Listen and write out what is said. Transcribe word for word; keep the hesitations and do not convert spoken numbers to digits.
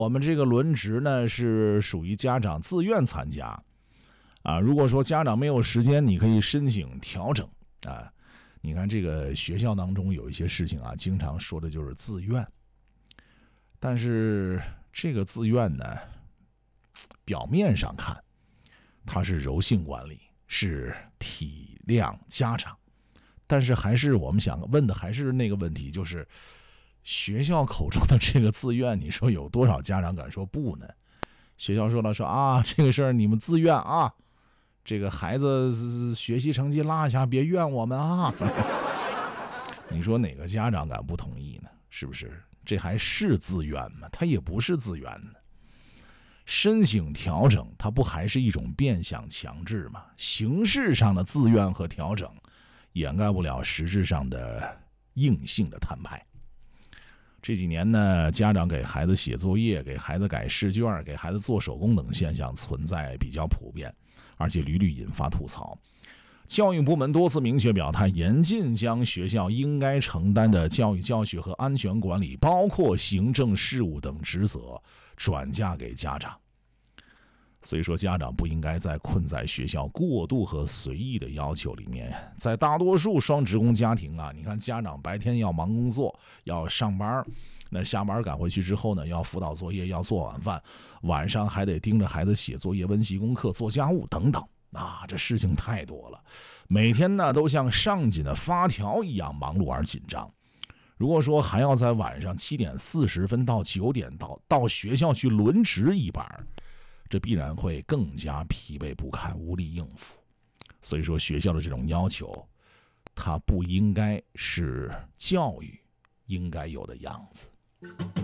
我们这个轮值呢是属于家长自愿参加啊。如果说家长没有时间，你可以申请调整啊。你看这个学校当中有一些事情啊，经常说的就是自愿，但是这个自愿呢，表面上看它是柔性管理，是体谅家长，但是还是我们想问的还是那个问题，就是学校口中的这个自愿，你说有多少家长敢说不呢？学校说了说啊，这个事儿你们自愿啊，这个孩子学习成绩落下，别怨我们啊。你说哪个家长敢不同意呢？是不是？这还是自愿吗？他也不是自愿呢。申请调整，它不还是一种变相强制吗？形式上的自愿和调整，掩盖不了实质上的硬性的摊派。这几年呢，家长给孩子写作业、给孩子改试卷、给孩子做手工等现象存在比较普遍，而且屡屡引发吐槽。教育部门多次明确表态，严禁将学校应该承担的教育教学和安全管理，包括行政事务等职责，转嫁给家长。所以说，家长不应该再困在学校过度和随意的要求里面。在大多数双职工家庭啊，你看家长白天要忙工作，要上班，那下班赶回去之后呢，要辅导作业，要做晚饭，晚上还得盯着孩子写作业、温习功课、做家务等等啊，这事情太多了，每天呢都像上紧的发条一样忙碌而紧张。如果说还要在晚上七点四十分到九点到到学校去轮值一班，这必然会更加疲惫不堪，无力应付。所以说，学校的这种要求，它不应该是教育应该有的样子。